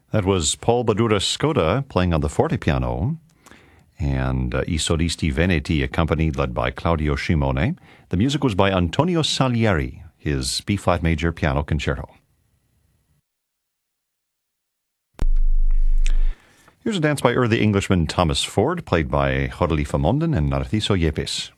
That was Paul Badura Skoda playing on the fortepiano, and I Solisti Veneti accompanied, led by Claudio Scimone. The music was by Antonio Salieri, his B-flat major piano concerto. Here's a dance by early Englishman Thomas Ford, played by Jorge Famondan and Narciso Yepes.